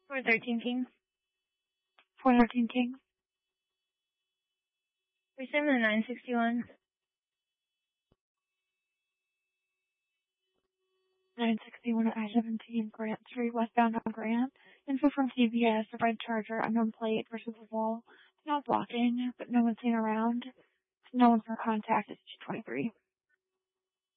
413 King. 413 King. Resume the 961. 961 at I-17, Grant Street, westbound on Grant. Info from CBS, a red Charger, unknown plate versus the wall. Not blocking, but no one's seen around. No one for contact. It's 223.